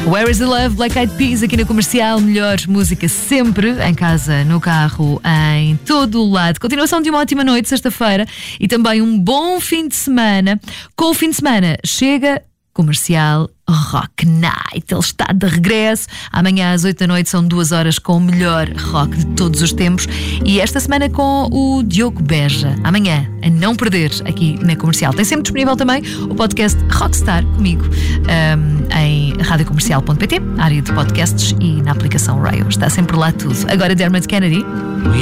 Where is the Love, Black Eyed Peas, aqui na Comercial. Melhor música sempre, em casa, no carro, em todo o lado. Continuação de uma ótima noite, sexta-feira, e também um bom fim de semana. Com o fim de semana chega Comercial Rock Night. Ele está de regresso. Amanhã às 8 da noite são 2 horas com o melhor rock de todos os tempos. E esta semana com o Diogo Beja. Amanhã, a não perder, aqui na Comercial. Tem sempre disponível também o podcast Rockstar comigo em radiocomercial.pt, área de podcasts, e na aplicação Rayo. Está sempre lá tudo. Agora Dermot Kennedy.